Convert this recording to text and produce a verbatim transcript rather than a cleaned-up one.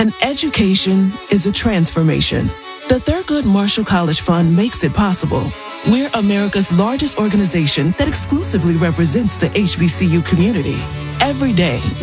An education is a transformation. The Thurgood Marshall College Fund makes it possible. We're America's largest organization that exclusively represents the H B C U community. Every day,